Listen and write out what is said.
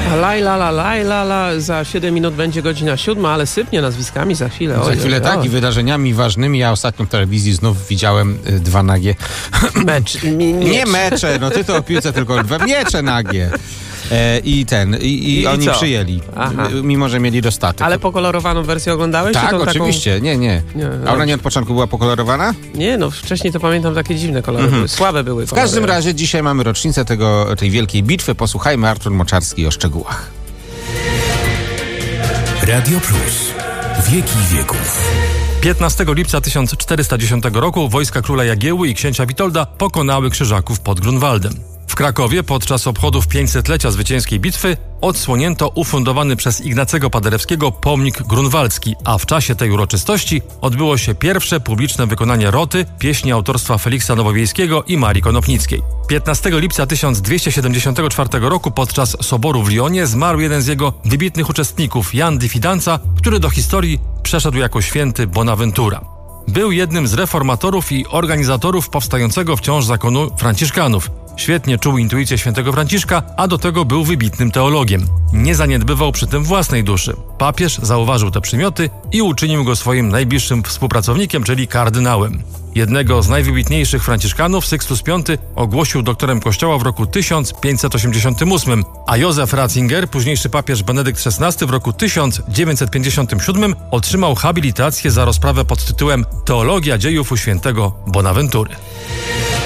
Lajla, za 7 minut będzie godzina 7, ale sypnie nazwiskami za chwilę. Za chwilę tak i wydarzeniami ważnymi. Ja ostatnio w telewizji znów widziałem dwa nagie... Nie mecze, no ty to o piłce tylko dwa miecze nagie. I oni przyjęli, mimo że mieli dostatek. Ale pokolorowaną wersję oglądałeś? Tak, oczywiście, taką... nie. A ona nie od początku była pokolorowana? Nie, no wcześniej to pamiętam takie dziwne kolory były, słabe były kolory. W każdym razie dzisiaj mamy rocznicę tej wielkiej bitwy. Posłuchajmy Artur Moczarski o szczegółach. Radio Plus. Wieki wieków. 15 lipca 1410 roku wojska króla Jagiełły i księcia Witolda pokonały Krzyżaków pod Grunwaldem. W Krakowie podczas obchodów 500-lecia zwycięskiej bitwy odsłonięto ufundowany przez Ignacego Paderewskiego pomnik grunwaldzki, a w czasie tej uroczystości odbyło się pierwsze publiczne wykonanie roty, pieśni autorstwa Feliksa Nowowiejskiego i Marii Konopnickiej. 15 lipca 1274 roku podczas soboru w Lyonie zmarł jeden z jego wybitnych uczestników, Jan di Fidanza, który do historii przeszedł jako święty Bonaventura. Był jednym z reformatorów i organizatorów powstającego wciąż zakonu franciszkanów. Świetnie czuł intuicję świętego Franciszka, a do tego był wybitnym teologiem. Nie zaniedbywał przy tym własnej duszy. Papież zauważył te przymioty i uczynił go swoim najbliższym współpracownikiem, czyli kardynałem. Jednego z najwybitniejszych franciszkanów, Sykstus V, ogłosił doktorem kościoła w roku 1588, a Józef Ratzinger, późniejszy papież Benedykt XVI w roku 1957 otrzymał habilitację za rozprawę pod tytułem Teologia dziejów u świętego Bonaventury.